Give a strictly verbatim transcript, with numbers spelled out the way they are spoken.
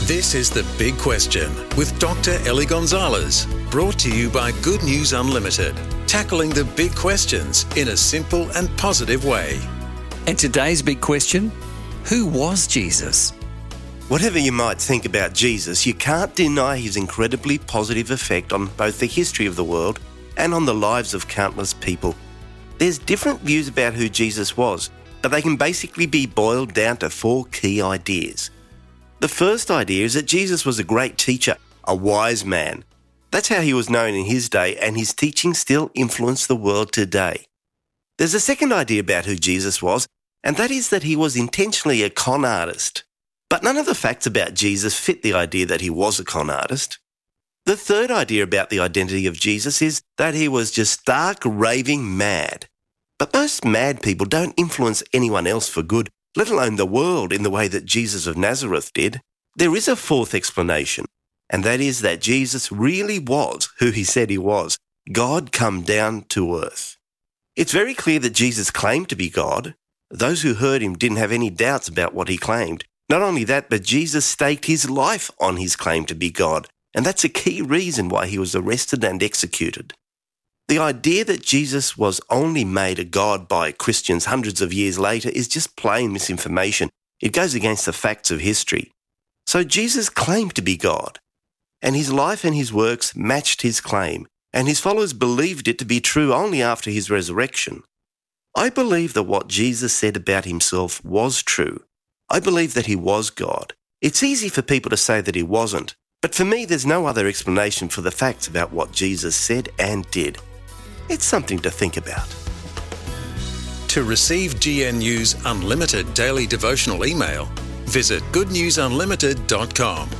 This is The Big Question with Doctor Ellie Gonzalez, brought to you by Good News Unlimited, tackling the big questions in a simple and positive way. And today's big question, who was Jesus? Whatever you might think about Jesus, you can't deny his incredibly positive effect on both the history of the world and on the lives of countless people. There's different views about who Jesus was, but they can basically be boiled down to four key ideas. The first idea is that Jesus was a great teacher, a wise man. That's how he was known in his day, and his teachings still influence the world today. There's a second idea about who Jesus was, and that is that he was intentionally a con artist. But none of the facts about Jesus fit the idea that he was a con artist. The third idea about the identity of Jesus is that he was just stark raving mad. But most mad people don't influence anyone else for good, let alone the world in the way that Jesus of Nazareth did. There is a fourth explanation, and that is that Jesus really was who he said he was, God come down to earth. It's very clear that Jesus claimed to be God. Those who heard him didn't have any doubts about what he claimed. Not only that, but Jesus staked his life on his claim to be God, and that's a key reason why he was arrested and executed. The idea that Jesus was only made a god by Christians hundreds of years later is just plain misinformation. It goes against the facts of history. So Jesus claimed to be God, and his life and his works matched his claim, and his followers believed it to be true only after his resurrection. I believe that what Jesus said about himself was true. I believe that he was God. It's easy for people to say that he wasn't, but for me there's no other explanation for the facts about what Jesus said and did. It's something to think about. To receive G N News Unlimited daily devotional email, visit good news unlimited dot com.